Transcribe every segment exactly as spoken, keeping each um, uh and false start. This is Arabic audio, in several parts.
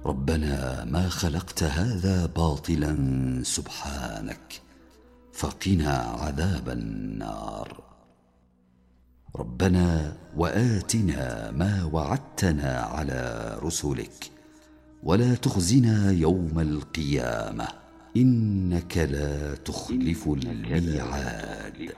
ربنا ما خلقت هذا باطلا سبحانك فقنا عذاب النار. ربنا وآتنا ما وعدتنا على رسلك ولا تخزنا يوم القيامة إنك لا تخلف الميعاد.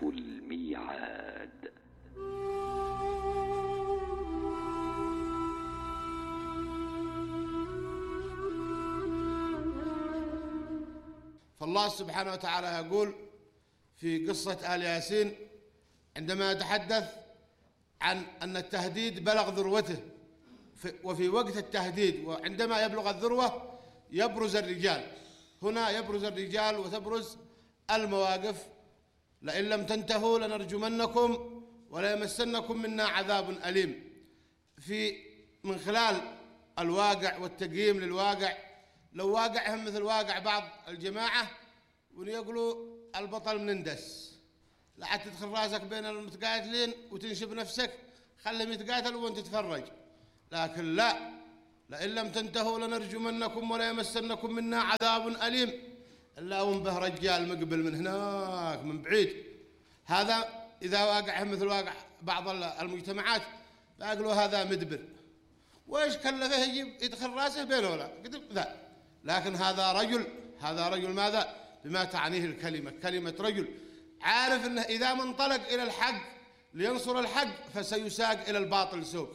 فالله سبحانه وتعالى يقول في قصة آل ياسين عندما يتحدث عن أن التهديد بلغ ذروته، وفي وقت التهديد وعندما يبلغ الذروة يبرز الرجال. هنا يبرز الرجال وتبرز المواقف: لئن لم تنتهوا لنرجمنكم وليمسنكم منا عذاب أليم. في من خلال الواقع والتقييم للواقع، لو واقعهم مثل واقع بعض الجماعة ويقولوا البطل منندس، لا عاد تدخل راسك بين المتقاتلين وتنشب نفسك، خلهم يتقاتلوا وانت تتفرج. لكن لا، لئن لم تنتهوا لنرجمنكم ولا يمسنكم منا عذاب أليم، إلا وانبه رجال مقبل من هناك من بعيد. هذا إذا واقعهم مثل واقع بعض المجتمعات فيقولوا هذا مدبر، وإيش كلفه يجيب يدخل راسه بينه ولا لا. لكن هذا رجل، هذا رجل ماذا؟ بما تعنيه الكلمة، كلمة رجل عارف أنه إذا ما انطلق إلى الحق لينصر الحق فسيساق إلى الباطل سوق.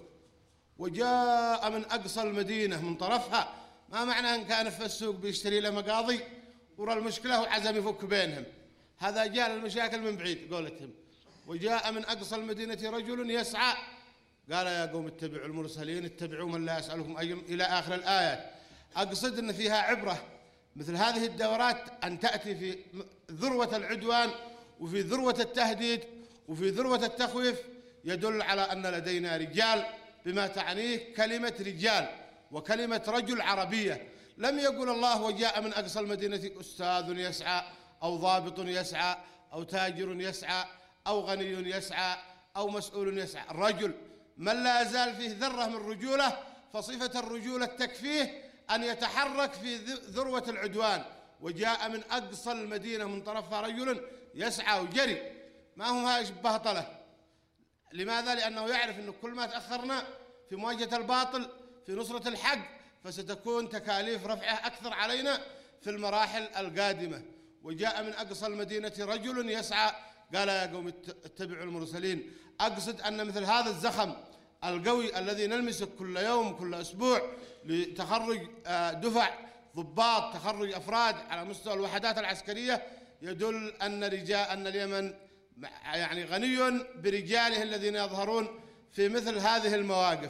وجاء من أقصى المدينة من طرفها، ما معنى أن كان في السوق بيشتري له مقاضي ورى المشكلة وعزم يفك بينهم، هذا جاء المشاكل من بعيد قولتهم. وجاء من أقصى المدينة رجل يسعى قال يا قوم اتبعوا المرسلين اتبعوا من لا يسألكم أجر إلى آخر الآيات. أقصد أن فيها عبرة مثل هذه الدورات أن تأتي في ذروة العدوان وفي ذروة التهديد وفي ذروة التخويف، يدل على أن لدينا رجال بما تعنيه كلمة رجال وكلمة رجل عربية. لم يقل الله وجاء من أقصى المدينة أستاذ يسعى أو ضابط يسعى أو تاجر يسعى أو غني يسعى أو مسؤول يسعى. الرجل من لا يزال فيه ذرة من رجولة، فصفة الرجولة تكفيه أن يتحرك في ذروة العدوان. وجاء من أقصى المدينة من طرفها رجل يسعى وجري، ما هو هاي بهطلة. لماذا؟ لأنه يعرف أنه كل ما تأخرنا في مواجهة الباطل في نصرة الحق فستكون تكاليف رفعه أكثر علينا في المراحل القادمة. وجاء من أقصى المدينة رجل يسعى قال يا قوم اتبعوا المرسلين. أقصد أن مثل هذا الزخم القوي الذي نلمسه كل يوم كل أسبوع لتخرج دفع ضباط، تخرج أفراد على مستوى الوحدات العسكرية، يدل أن رجال أن اليمن يعني غني برجاله الذين يظهرون في مثل هذه المواقف.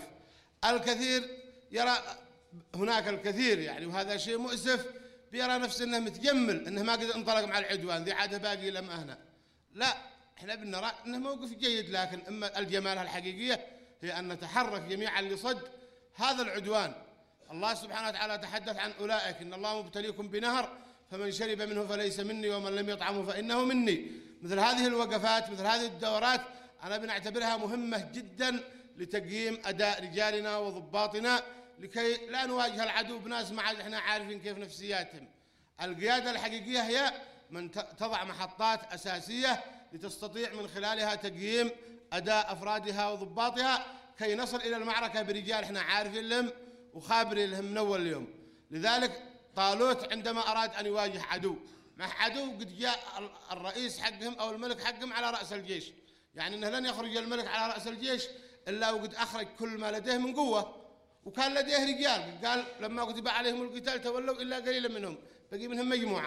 الكثير يرى هناك الكثير يعني، وهذا شيء مؤسف، بيرى نفسه أنه متجمل أنه ما قد انطلق مع العدوان، ذي عاده باقي لم أهنا. لا، احنا بنرى أنه موقف جيد، لكن إما الجمال الحقيقية هي أن نتحرك جميعا لصد هذا العدوان. الله سبحانه وتعالى تحدث عن أولئك إن الله مبتليكم بنهر فمن شرب منه فليس مني ومن لم يطعمه فإنه مني. مثل هذه الوقفات مثل هذه الدورات أنا بنعتبرها مهمة جدا لتقييم أداء رجالنا وضباطنا، لكي لا نواجه العدو بناس ما عاد احنا عارفين كيف نفسياتهم. القيادة الحقيقية هي من تضع محطات أساسية لتستطيع من خلالها تقييم أداء أفرادها وضباطها كي نصل إلى المعركة برجال احنا عارفين لهم وخابرين لهم من أول يوم. لذلك طالوت عندما أراد أن يواجه عدو مع عدو قد جاء الرئيس حقهم أو الملك حقهم على رأس الجيش، يعني أنه لن يخرج الملك على رأس الجيش إلا وقد أخرج كل ما لديه من قوة، وكان لديه رجال. قال لما كتب عليهم القتال تولوا إلا قليلا منهم، بقي منهم مجموعة.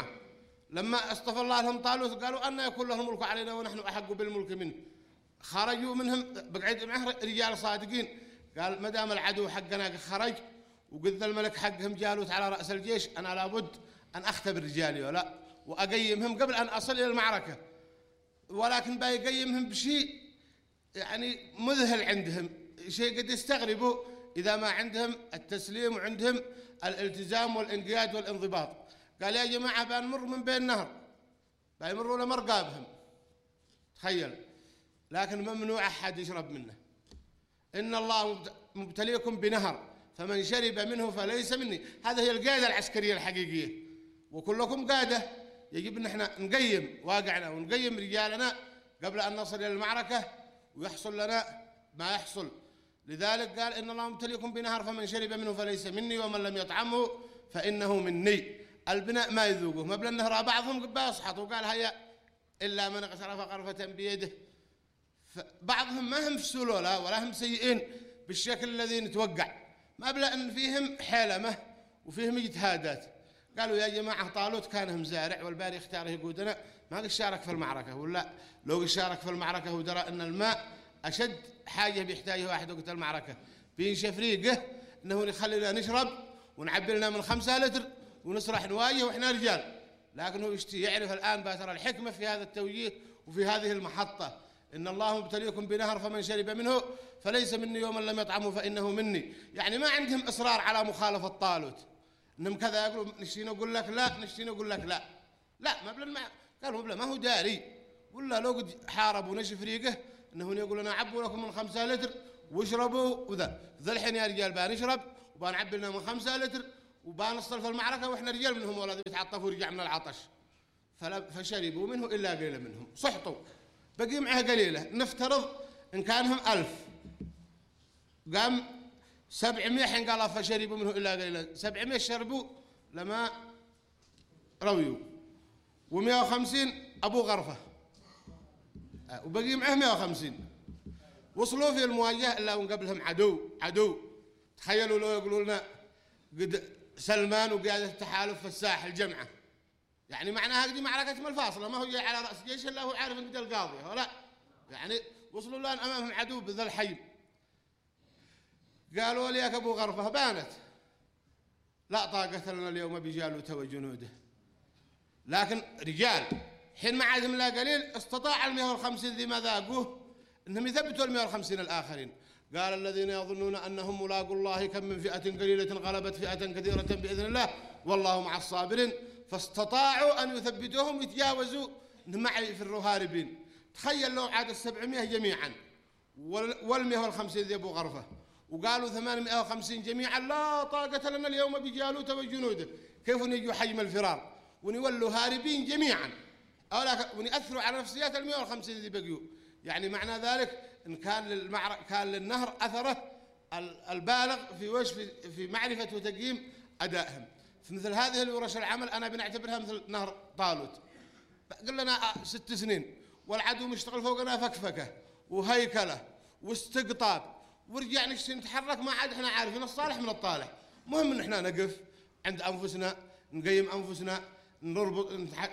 لما اصطفى الله لهم طالوت قالوا أن يكون لهم ملك علينا ونحن أحق بالملك منه، خرجوا منهم بقعد معه رجال صادقين. قال ما دام العدو حقنا خرج وقذ الملك حقهم جالوت على رأس الجيش، أنا لابد أن أختبر رجالي ولا وأقيمهم قبل أن أصل إلى المعركة. ولكن بيقيمهم بشيء يعني مذهل عندهم، شيء قد يستغربوا إذا ما عندهم التسليم وعندهم الالتزام والانقياد والانضباط. قال يا جماعة بنمر من بين نهر، بيمروا لمرقابهم، تخيل، لكن ممنوع أحد يشرب منه. إن الله مبتليكم بنهر فمن شرب منه فليس مني. هذه هي القاعدة العسكرية الحقيقية، وكلكم قادة. يجب أن احنا نقيم واقعنا ونقيم رجالنا قبل أن نصل إلى المعركة ويحصل لنا ما يحصل. لذلك قال إن الله مبتليكم بنهر فمن شرب منه فليس مني ومن لم يطعمه فإنه مني. البناء ما يذوقه، مبلى النهر بعضهم بيصحط وقال هيا إلا من اغترف غرفة بيده. بعضهم ما هم فسولوا لا ولا هم سيئين بالشكل الذي نتوقع، مبلى أن فيهم حلمة وفيهم اجتهادات. قالوا يا جماعة طالوت كان مزارع والباري اختاره يقودنا، ما قد شارك في المعركة، ولا لو شارك في المعركة ودرى أن الماء أشد حاجة بيحتاجها واحد وقت المعركة، بينشف ريقه أنه يخلينا نشرب ونعبي لنا من خمسة لتر ونسرح نواجه وإحنا رجال. لكن هو يشتي يعرف الآن باتر الحكمة في هذا التوجيه وفي هذه المحطة. إن الله مبتليكم بنهر فمن شرب منه فليس مني ومن لم يطعمه فإنه مني. يعني ما عندهم إصرار على مخالفة طالوت، إنهم كذا يقولوا نشتي نقول لك لا، نشتي نقول لك لا لا ما بلا. قالوا بلا ما هو داري، ولا لو قد حارب ونشف ريقه انه يقول انا اعبوا لكم من خمسة لتر واشربوا وذا ذا الحين يا رجال بنشرب وبنعبي لنا من خمسة لتر وبنصل في المعركه واحنا رجال منهم ولا بيتعطفوا ورجع من العطش. فشربوا منه الا قليلا منهم، صحطوا بقي معه قليله. نفترض ان كانهم ألف قام سبعمائة حين قال فشربوا منه الا قليلا، سبعمائة شربوا لما رويوا، ومئة وخمسين ابو غرفه وبقي معه مئة وخمسين. وصلوا في المواجهه الا وقبلهم عدو عدو. تخيلوا لو يقولوا لنا قد سلمان وقياده التحالف في الساحل جمعه، يعني معناها هذه معركه الفاصله، ما هو جاي على راس جيش الا هو عارف ان القاضيه ولا يعني. وصلوا الان امامهم عدو بذا الحي. قالوا لي يا ابو غرفه بانت لا طاقه لنا اليوم بجالوت وجنوده. لكن رجال حين ما عادهم لا قليل استطاع المئة وخمسين ذي ما ذاقوه انهم يثبتوا المئة وخمسين الاخرين. قال الذين يظنون انهم ملاقوا الله كم من فئه قليله غلبت فئه كثيره باذن الله والله مع الصابرين. فاستطاعوا ان يثبتوهم ويتجاوزوا معي في الرهاربين. تخيل لو عاد السبعمائة جميعا والمئة وخمسين ذي ابو غرفه وقالوا ثمانمائة وخمسين جميعا لا طاقه لنا اليوم بجالوت وجنوده، كيف يجوا حجم الفرار ونولوا هاربين جميعا أولا ونأثروا على نفسيات المئة وخمسين اللي بقيوا. يعني معنى ذلك إن كان للمعركة كان للنهر أثره البالغ في وش في, في معرفة وتقييم أدائهم. في مثل هذه الورش العمل أنا بنعتبرها مثل نهر طالوت. قل لنا ست سنين والعدو مشتغل فوقنا فكفكة وهيكلة واستقطاب ورجع نشتي نتحرك ما عاد احنا عارفين الصالح من الطالح. مهم ان احنا نقف عند أنفسنا نقيم أنفسنا نربط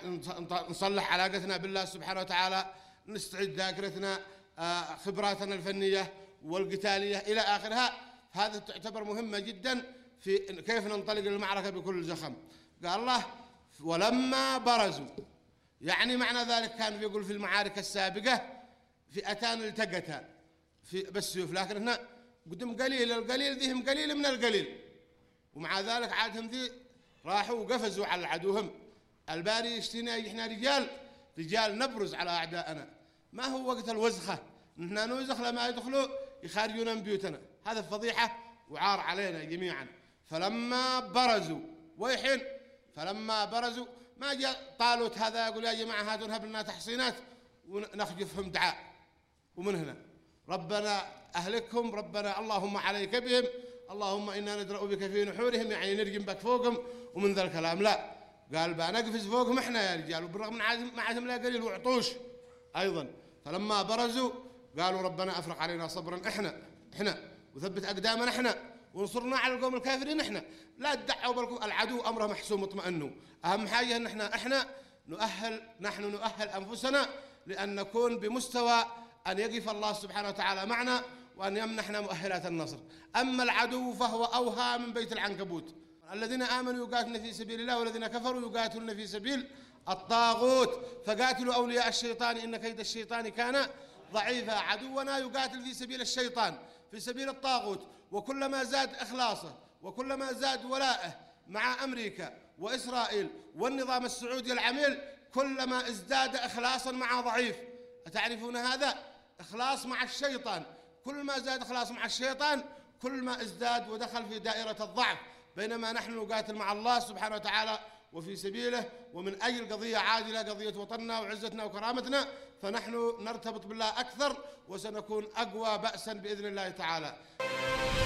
نصلح علاقتنا بالله سبحانه وتعالى، نستعد ذاكرتنا خبراتنا الفنية والقتالية إلى آخرها. هذا تعتبر مهمة جدا في كيف ننطلق للمعركة بكل زخم. قال الله ولما برزوا، يعني معنى ذلك كان بيقول في المعارك السابقة فئتان التقتا في بالسيوف، لكن هنا قدم قليل القليل ذيهم قليل من القليل، ومع ذلك عادهم ذي راحوا وقفزوا على عدوهم. الباري يشتينا احنا رجال رجال نبرز على اعدائنا، ما هو وقت الوزخه نحن نوزخ لما يدخلوا يخرجونا من بيوتنا. هذا فضيحه وعار علينا جميعا. فلما برزوا ويحين فلما برزوا ما جاء طالوت هذا يقول يا جماعه هاتوا نهب لنا تحصينات ونخجفهم دعاء ومن هنا ربنا اهلكهم ربنا اللهم عليك بهم اللهم انا ندرأ بك في نحورهم، يعني نرجم بك فوقهم ومن ذا الكلام. لا، قال بنقفز فوقهم احنا يا رجال، وبالرغم من ما عادهم لا قليل وعطوش ايضا. فلما برزوا قالوا ربنا افرغ علينا صبرا احنا احنا وثبت اقدامنا احنا وانصرنا على القوم الكافرين احنا. لا تدعوا بالكم العدو امره محسوم اطمئنوا. اهم حاجه ان احنا احنا نؤهل نحن نؤهل انفسنا لان نكون بمستوى ان يقف الله سبحانه وتعالى معنا وأن يمنحنا مؤهلات النصر. أما العدو فهو أوهى من بيت العنكبوت. الذين آمنوا يقاتلون في سبيل الله والذين كفروا يقاتلون في سبيل الطاغوت فقاتلوا أولياء الشيطان إن كيد الشيطان كان ضعيفا. عدونا يقاتل في سبيل الشيطان في سبيل الطاغوت، وكلما زاد إخلاصه وكلما زاد ولاءه مع أمريكا وإسرائيل والنظام السعودي العميل كلما ازداد إخلاصا مع ضعيف. أتعرفون هذا؟ إخلاص مع الشيطان، كل ما زاد إخلاص مع الشيطان كل ما ازداد ودخل في دائرة الضعف، بينما نحن نقاتل مع الله سبحانه وتعالى وفي سبيله ومن أجل قضية عادلة، قضية وطننا وعزتنا وكرامتنا، فنحن نرتبط بالله أكثر وسنكون أقوى بأسا بإذن الله تعالى.